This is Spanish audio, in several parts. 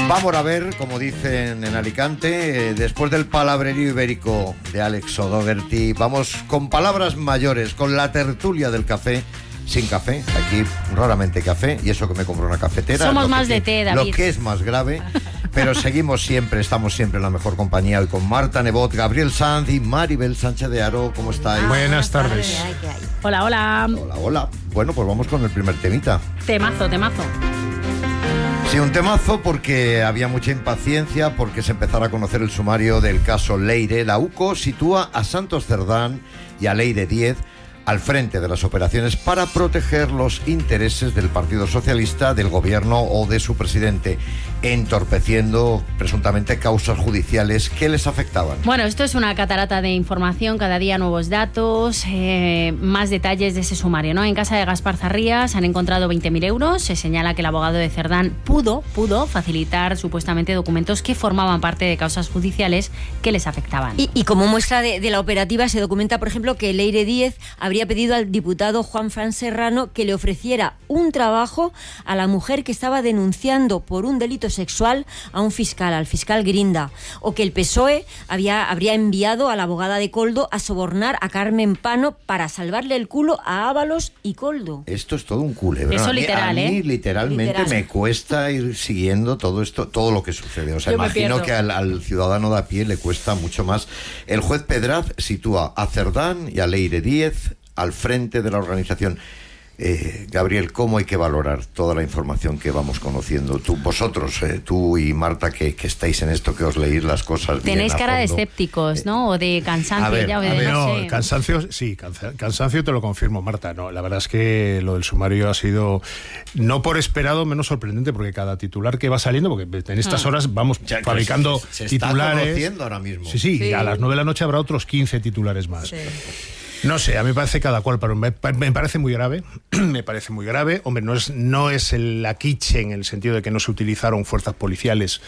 Vamos a ver, como dicen en Alicante, después del palabrerío ibérico de Alex O'Doherty, vamos con palabras mayores, con la tertulia del café. Sin café, aquí raramente café, y eso que me compro una cafetera. Somos más de té, David. Lo que es más grave, pero estamos siempre en la mejor compañía. Hoy con Marta Nebot, Gabriel Sanz y Maribel Sánchez de Haro. ¿Cómo estáis? Buenas tardes. Hola, hola. Hola, hola. Bueno, pues vamos con el primer temita. Temazo. Sí, un temazo porque había mucha impaciencia porque se empezara a conocer el sumario del caso Leire. La UCO sitúa a Santos Cerdán y a Leire Díez al frente de las operaciones para proteger los intereses del Partido Socialista, del gobierno o de su presidente, entorpeciendo presuntamente causas judiciales que les afectaban. Bueno, esto es una catarata de información, cada día nuevos datos, más detalles de ese sumario, ¿no? En casa de Gaspar Zarrías han encontrado 20.000 euros. Se señala que el abogado de Cerdán pudo facilitar supuestamente documentos que formaban parte de causas judiciales que les afectaban. Y como muestra de la operativa se documenta, por ejemplo, que Leire Díez habría pedido al diputado Juan Fran Serrano que le ofreciera un trabajo a la mujer que estaba denunciando por un delito sexual a un fiscal, al fiscal Grinda, o que el PSOE habría enviado a la abogada de Koldo a sobornar a Carmen Pano para salvarle el culo a Ábalos y Koldo. Esto es todo un culebrón. Eso literal, a mí literalmente me cuesta ir siguiendo todo esto, todo lo que sucede. O sea, Yo imagino que al ciudadano de a pie le cuesta mucho más. El juez Pedraz sitúa a Cerdán y a Leire Díez al frente de la organización. Gabriel, ¿cómo hay que valorar toda la información que vamos conociendo? Vosotros, tú y Marta, que estáis en esto, que os leéis las cosas bien Tenéis a cara de fondo. escépticos, ¿no? O de cansancio. Cansancio, sí, cansancio te lo confirmo, Marta. No, la verdad es que lo del sumario ha sido, no por esperado, menos sorprendente, porque cada titular que va saliendo, porque en estas horas vamos fabricando se titulares. está conociendo ahora mismo. Sí, a las 9 de la noche habrá otros 15 titulares más. Sí. No sé, a mí me parece cada cual, pero me parece muy grave. Me parece muy grave. Hombre, no es la quiche en el sentido de que no se utilizaron fuerzas policiales,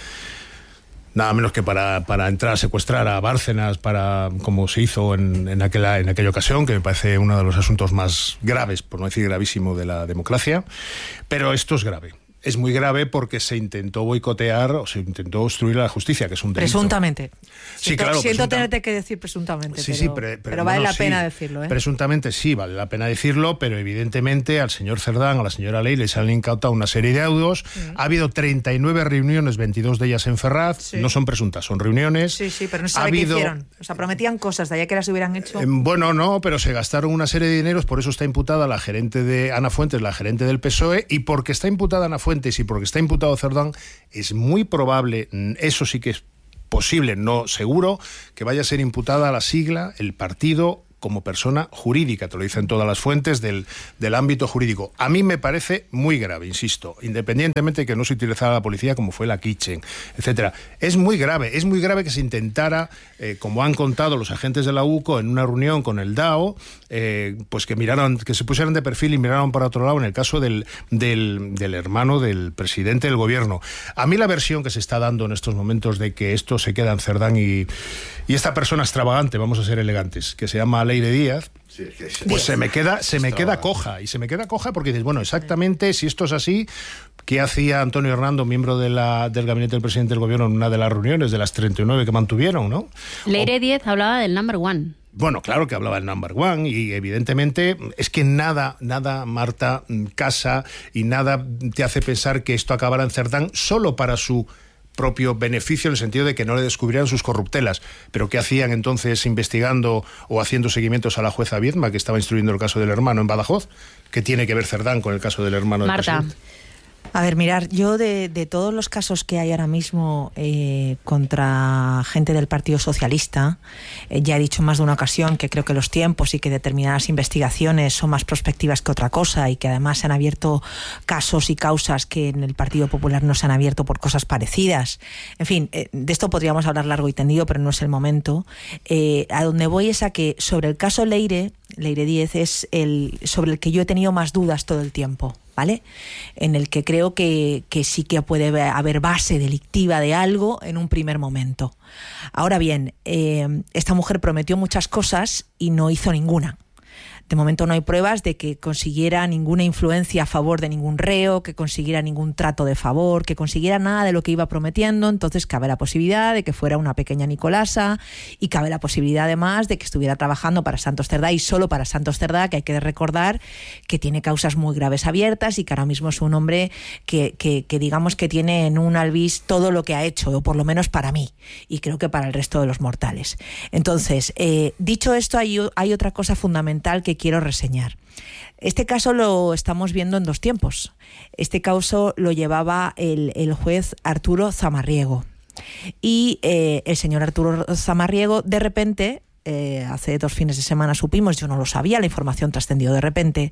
nada menos que para entrar a secuestrar a Bárcenas, como se hizo en aquella ocasión, que me parece uno de los asuntos más graves, por no decir gravísimo, de la democracia. Pero esto es grave. Es muy grave porque se intentó boicotear o se intentó obstruir la justicia, que es un delito. Presuntamente. Sí, claro. Siento tenerte que decir presuntamente, sí, pero vale la pena decirlo, ¿eh? Presuntamente sí, vale la pena decirlo, pero evidentemente al señor Cerdán, a la señora Leire, se han incautado una serie de audios. Ha habido 39 reuniones, 22 de ellas en Ferraz. Sí. No son presuntas, son reuniones. Sí, pero no se sabe qué hicieron. O sea, prometían cosas de allá que las hubieran hecho. Bueno, no, pero se gastaron una serie de dineros, por eso está imputada la gerente de Ana Fuentes, la gerente del PSOE, y porque está imputada Ana Fuentes y porque está imputado Cerdán, es muy probable, eso sí que es posible, no seguro, que vaya a ser imputada la sigla, el partido, como persona jurídica, te lo dicen todas las fuentes del ámbito jurídico. A mí me parece muy grave, insisto, independientemente de que no se utilizara la policía como fue la Kitchen, etcétera. Es muy grave que se intentara, como han contado los agentes de la UCO en una reunión con el DAO, pues que se pusieran de perfil y miraran para otro lado en el caso del hermano del presidente del gobierno. A mí la versión que se está dando en estos momentos de que esto se queda en Cerdán y esta persona extravagante, vamos a ser elegantes, que se llama Leire Díaz, pues se me queda coja, y se me queda coja porque dices, bueno, exactamente, si esto es así, ¿qué hacía Antonio Hernando, miembro del gabinete del presidente del gobierno, en una de las reuniones de las 39 que mantuvieron, ¿no? Leire Díez hablaba del number one. Bueno, claro que hablaba del number one y evidentemente es que nada, Marta, casa y nada te hace pensar que esto acabará en Cerdán solo para su propio beneficio, en el sentido de que no le descubrieran sus corruptelas. Pero ¿qué hacían entonces investigando o haciendo seguimientos a la jueza Viedma, que estaba instruyendo el caso del hermano en Badajoz? ¿Qué tiene que ver Cerdán con el caso del hermano del presidente? A ver, mirar, yo de todos los casos que hay ahora mismo contra gente del Partido Socialista, ya he dicho más de una ocasión que creo que los tiempos y que determinadas investigaciones son más prospectivas que otra cosa y que además se han abierto casos y causas que en el Partido Popular no se han abierto por cosas parecidas. En fin, de esto podríamos hablar largo y tendido, pero no es el momento. A donde voy es a que sobre el caso Leire Díez es sobre el que yo he tenido más dudas todo el tiempo, ¿vale? En el que creo que sí que puede haber base delictiva de algo en un primer momento. Ahora bien, esta mujer prometió muchas cosas y no hizo ninguna. De momento no hay pruebas de que consiguiera ninguna influencia a favor de ningún reo, que consiguiera ningún trato de favor, que consiguiera nada de lo que iba prometiendo. Entonces cabe la posibilidad de que fuera una pequeña Nicolasa, y cabe la posibilidad además de que estuviera trabajando para Santos Cerdá, y solo para Santos Cerdá, que hay que recordar que tiene causas muy graves abiertas y que ahora mismo es un hombre que digamos que tiene en un albis todo lo que ha hecho, o por lo menos para mí, y creo que para el resto de los mortales. Entonces, dicho esto, hay otra cosa fundamental que quiero reseñar. Este caso lo estamos viendo en dos tiempos. Este caso lo llevaba el juez Arturo Zamarriego. Y el señor Arturo Zamarriego, de repente, hace 2 fines de semana supimos, yo no lo sabía, la información trascendió de repente,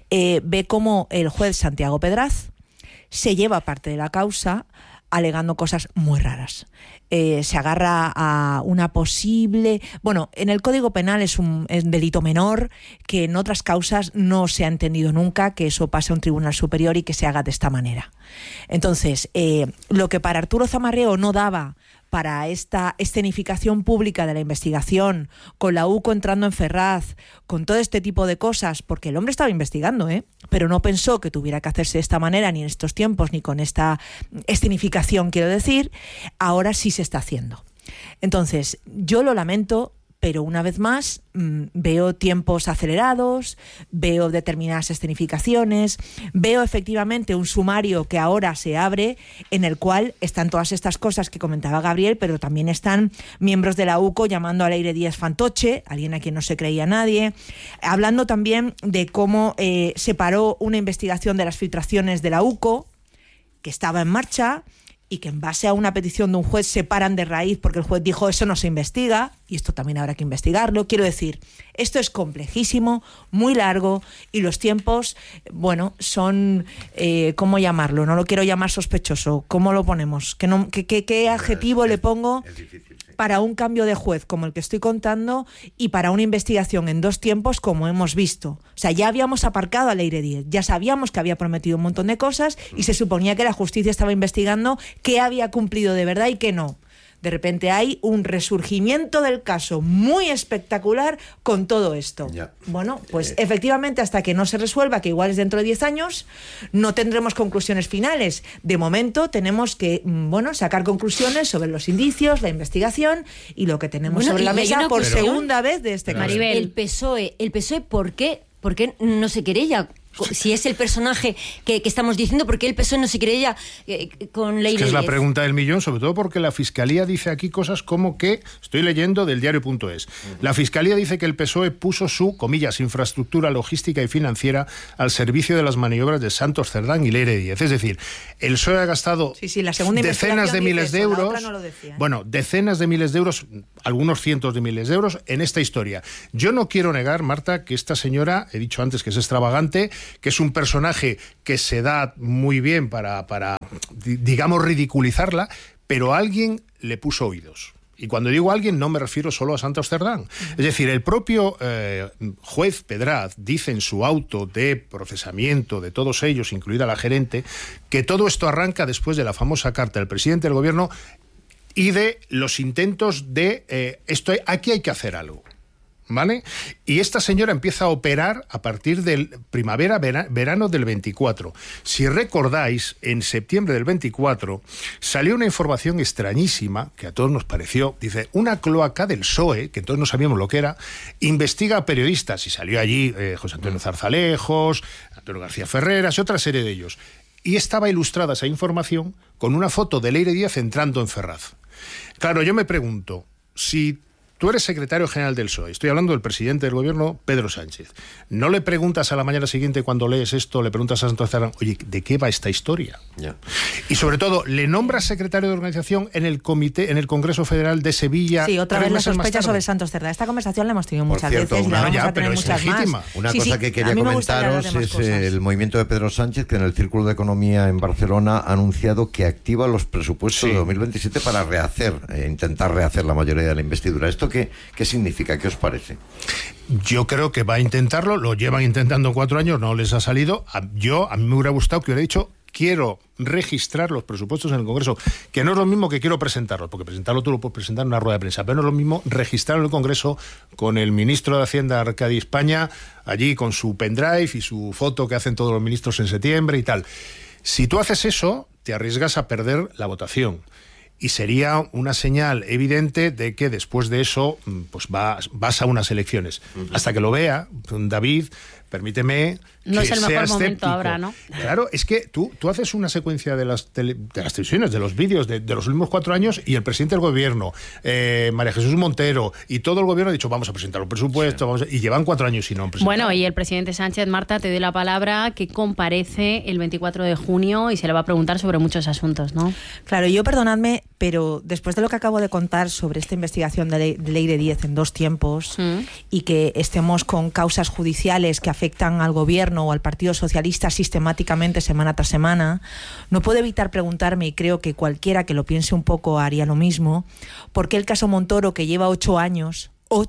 ve cómo el juez Santiago Pedraz se lleva parte de la causa alegando cosas muy raras. Se agarra a una posible... Bueno, en el Código Penal es un delito menor, que en otras causas no se ha entendido nunca que eso pase a un tribunal superior y que se haga de esta manera. Entonces, lo que para Arturo Zamarriego no daba para esta escenificación pública de la investigación, con la UCO entrando en Ferraz, con todo este tipo de cosas, porque el hombre estaba investigando, pero no pensó que tuviera que hacerse de esta manera, ni en estos tiempos, ni con esta escenificación, quiero decir, ahora sí se está haciendo. Entonces, yo lo lamento, pero una vez más veo tiempos acelerados, veo determinadas escenificaciones, veo efectivamente un sumario que ahora se abre en el cual están todas estas cosas que comentaba Gabriel, pero también están miembros de la UCO llamando a Leire Díez fantoche, alguien a quien no se creía nadie, hablando también de cómo se paró una investigación de las filtraciones de la UCO, que estaba en marcha, y que en base a una petición de un juez se paran de raíz porque el juez dijo eso no se investiga, y esto también habrá que investigarlo. Quiero decir, esto es complejísimo, muy largo, y los tiempos, bueno, son, ¿cómo llamarlo? No lo quiero llamar sospechoso. ¿Cómo lo ponemos? ¿Qué adjetivo le pongo para un cambio de juez como el que estoy contando y para una investigación en 2 tiempos como hemos visto? O sea, ya habíamos aparcado a Leire Díez, ya sabíamos que había prometido un montón de cosas y se suponía que la justicia estaba investigando qué había cumplido de verdad y qué no. De repente hay un resurgimiento del caso muy espectacular con todo esto. Ya. Bueno, pues efectivamente hasta que no se resuelva, que igual es dentro de 10 años, no tendremos conclusiones finales. De momento tenemos que, sacar conclusiones sobre los indicios, la investigación y lo que tenemos sobre la mesa por segunda vez de este caso. Maribel, el PSOE, ¿por qué no se querella? Si es el personaje que estamos diciendo, ¿por qué el PSOE no se querella con Leire Díez? Es la pregunta del millón, sobre todo porque la Fiscalía dice aquí cosas como que, estoy leyendo del diario.es, la Fiscalía dice que el PSOE puso su, comillas, infraestructura logística y financiera al servicio de las maniobras de Santos Cerdán y Leire Díez. Es decir, el PSOE ha gastado decenas de miles de euros, decenas de miles de euros, algunos cientos de miles de euros en esta historia. Yo no quiero negar, Marta, que esta señora, he dicho antes que es extravagante, que es un personaje que se da muy bien para digamos, ridiculizarla, pero alguien le puso oídos. Y cuando digo alguien no me refiero solo a Santos Cerdán. Es decir, el propio juez Pedraz dice en su auto de procesamiento de todos ellos, incluida la gerente, que todo esto arranca después de la famosa carta del presidente del gobierno y de los intentos de aquí hay que hacer algo. ¿Vale? Y esta señora empieza a operar a partir del verano del 24. Si recordáis, en septiembre del 24 salió una información extrañísima que a todos nos pareció, dice, una cloaca del PSOE, que todos no sabíamos lo que era, investiga a periodistas, y salió allí José Antonio Zarzalejos, Antonio García Ferreras y otra serie de ellos. Y estaba ilustrada esa información con una foto de Leire Díez entrando en Ferraz. Claro, yo me pregunto, si tú eres secretario general del PSOE, estoy hablando del presidente del gobierno, Pedro Sánchez. ¿No le preguntas a la mañana siguiente cuando lees esto, le preguntas a Santos Cerdán, oye, ¿de qué va esta historia? Yeah. Y sobre todo, ¿le nombras secretario de organización en el comité, en el Congreso Federal de Sevilla? Sí, otra vez la sospecha sobre Santos Cerdán. Esta conversación la hemos tenido muchas veces y la vamos a tener muchas más. Una cosa que quería comentaros es el movimiento de Pedro Sánchez, que en el Círculo de Economía en Barcelona ha anunciado que activa los presupuestos de 2027 para intentar rehacer la mayoría de la investidura. ¿Esto qué significa? ¿Qué os parece? Yo creo que va a intentarlo, lo llevan intentando 4 años, no les ha salido. A mí me hubiera gustado que hubiera dicho quiero registrar los presupuestos en el Congreso, que no es lo mismo que quiero presentarlos, porque presentarlo tú lo puedes presentar en una rueda de prensa, pero no es lo mismo registrarlo en el Congreso con el ministro de Hacienda, Arcadi España, allí con su pendrive y su foto que hacen todos los ministros en septiembre y tal. Si tú haces eso, te arriesgas a perder la votación. Y sería una señal evidente de que después de eso pues vas a unas elecciones. Hasta que lo vea, David, permíteme no que es el sea mejor momento escéptico. ahora, ¿no? Claro, es que tú haces una secuencia de las televisiones, de los vídeos de los últimos 4 años, y el presidente del gobierno, María Jesús Montero, y todo el gobierno ha dicho, vamos a presentar los presupuestos, y llevan 4 años y no han presentado. Bueno, y el presidente Sánchez, Marta, te doy la palabra, que comparece el 24 de junio y se le va a preguntar sobre muchos asuntos, ¿no? Claro, yo perdonadme, pero después de lo que acabo de contar sobre esta investigación de Leire Díez en 2 tiempos, y que estemos con causas judiciales que afectan al gobierno o al Partido Socialista sistemáticamente semana tras semana, no puedo evitar preguntarme, y creo que cualquiera que lo piense un poco haría lo mismo, ¿por qué el caso Montoro, que lleva 8 años,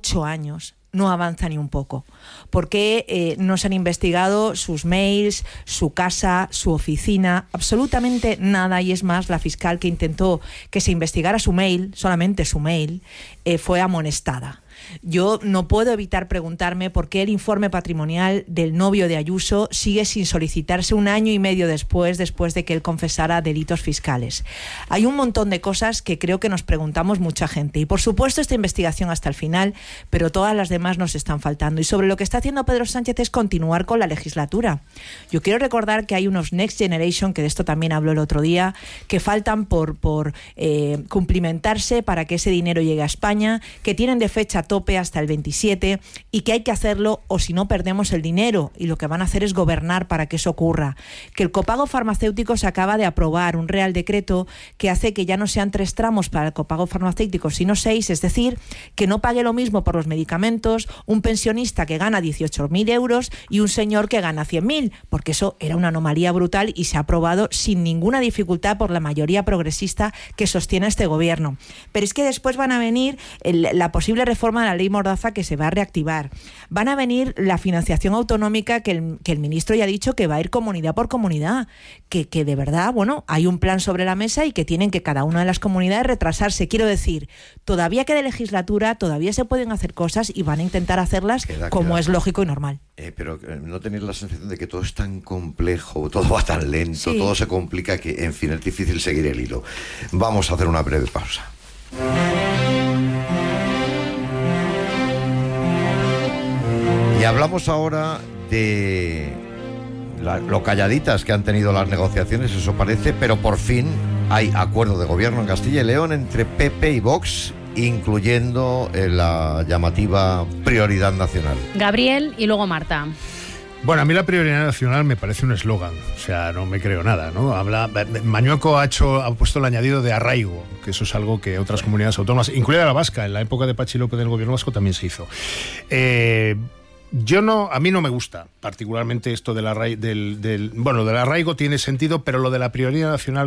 no avanza ni un poco? ¿Por qué no se han investigado sus mails, su casa, su oficina? Absolutamente nada. Y es más, la fiscal que intentó que se investigara su mail, solamente su mail, fue amonestada. Yo no puedo evitar preguntarme por qué el informe patrimonial del novio de Ayuso sigue sin solicitarse 1 año y medio después de que él confesara delitos fiscales. Hay un montón de cosas que creo que nos preguntamos mucha gente. Y por supuesto esta investigación hasta el final, pero todas las demás nos están faltando. Y sobre lo que está haciendo Pedro Sánchez es continuar con la legislatura. Yo quiero recordar que hay unos Next Generation, que de esto también habló el otro día, que faltan por cumplimentarse para que ese dinero llegue a España, que tienen de fecha tope hasta el 27 y que hay que hacerlo o si no perdemos el dinero, y lo que van a hacer es gobernar para que eso ocurra. Que el copago farmacéutico se acaba de aprobar un real decreto que hace que ya no sean 3 tramos para el copago farmacéutico sino 6, es decir, que no pague lo mismo por los medicamentos un pensionista que gana 18.000 euros y un señor que gana 100.000, porque eso era una anomalía brutal y se ha aprobado sin ninguna dificultad por la mayoría progresista que sostiene este gobierno. Pero es que después van a venir la posible reforma de la ley Mordaza, que se va a reactivar. Van a venir la financiación autonómica, que el ministro ya ha dicho que va a ir comunidad por comunidad, que de verdad, bueno, hay un plan sobre la mesa y que tienen que cada una de las comunidades retrasarse. Quiero decir, todavía queda legislatura, todavía se pueden hacer cosas y van a intentar hacerlas como es lógico y normal. Pero ¿no tenéis la sensación de que todo es tan complejo, todo va tan lento, todo se complica, que en fin es difícil seguir el hilo? Vamos a hacer una breve pausa. Y hablamos ahora de lo calladitas que han tenido las negociaciones, eso parece, pero por fin hay acuerdo de gobierno en Castilla y León entre PP y Vox, incluyendo la llamativa prioridad nacional. Gabriel y luego Marta. Bueno, a mí la prioridad nacional me parece un eslogan, o sea, no me creo nada, ¿no? Mañueco ha puesto el añadido de arraigo, que eso es algo que otras comunidades autónomas, incluida la vasca, en la época de Patxi López del gobierno vasco también se hizo. A mí no me gusta particularmente esto del arraigo tiene sentido, pero lo de la prioridad nacional